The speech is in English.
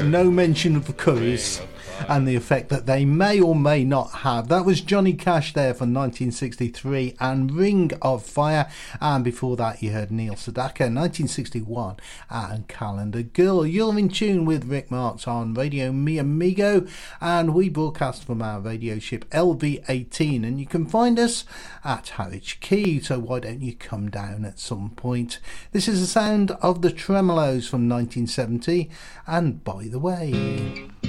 no mention of the colours and the effect that they may or may not have. That was Johnny Cash there from 1963 and Ring of Fire, and before that you heard Neil Sedaka 1961 and Calendar Girl. You're in tune with Rick Marks on Radio Mi Amigo, and we broadcast from our radio ship LV18, and you can find us at Harwich Quay, so why don't you come down at some point. This is the sound of the Tremolos from 1970 and By the Way.